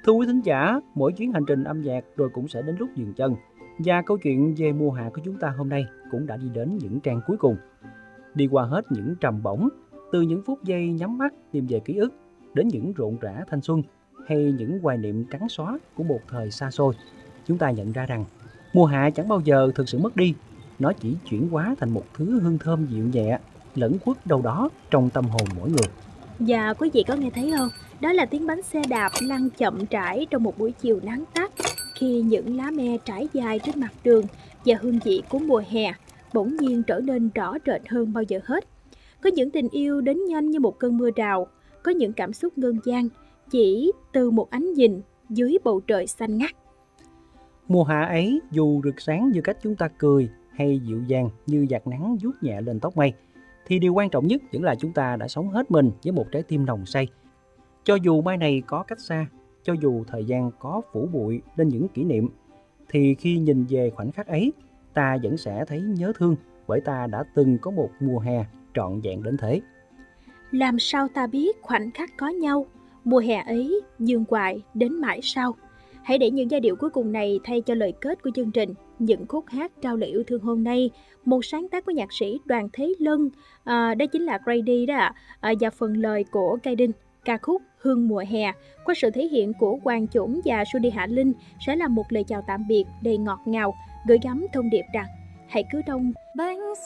Thưa quý thính giả, mỗi chuyến hành trình âm nhạc rồi cũng sẽ đến lúc dừng chân. Và câu chuyện về mùa hạ của chúng ta hôm nay cũng đã đi đến những trang cuối cùng. Đi qua hết những trầm bổng, từ những phút giây nhắm mắt tìm về ký ức, đến những rộn rã thanh xuân, hay những hoài niệm trắng xóa của một thời xa xôi. Chúng ta nhận ra rằng, mùa hạ chẳng bao giờ thực sự mất đi. Nó chỉ chuyển hóa thành một thứ hương thơm dịu nhẹ, lẫn khuất đâu đó trong tâm hồn mỗi người. Và quý vị có nghe thấy không? Đó là tiếng bánh xe đạp lăn chậm rãi trong một buổi chiều nắng tắt, khi những lá me trải dài trên mặt đường và hương vị của mùa hè bỗng nhiên trở nên rõ rệt hơn bao giờ hết. Có những tình yêu đến nhanh như một cơn mưa rào, có những cảm xúc ngân vang chỉ từ một ánh nhìn dưới bầu trời xanh ngắt. Mùa hạ ấy, dù rực sáng như cách chúng ta cười hay dịu dàng như giọt nắng vuốt nhẹ lên tóc mây, thì điều quan trọng nhất vẫn là chúng ta đã sống hết mình với một trái tim nồng say. Cho dù mai này có cách xa, cho dù thời gian có phủ bụi lên những kỷ niệm, thì khi nhìn về khoảnh khắc ấy, ta vẫn sẽ thấy nhớ thương, bởi ta đã từng có một mùa hè trọn vẹn đến thế. Làm sao ta biết khoảnh khắc có nhau, mùa hè ấy dương hoài đến mãi sau. Hãy để những giai điệu cuối cùng này thay cho lời kết của chương trình. Những khúc hát trao lời yêu thương hôm nay, một sáng tác của nhạc sĩ Đoàn Thế Lân, đó chính là Grady đó ạ, và phần lời của Cây Đinh. Ca khúc Hương mùa hè qua sự thể hiện của Hoàng Chuẩn và Sudy Hạ Linh sẽ là một lời chào tạm biệt đầy ngọt ngào, gửi gắm thông điệp rằng hãy cứ đông Bánh